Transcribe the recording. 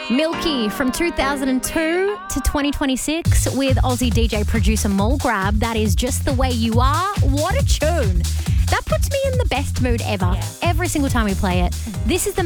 Milky from 2002 to 2026 with Aussie DJ producer Mulgrab. That is Just the Way You Are. What a tune. That puts me in the best mood ever. Every single time we play it. This is the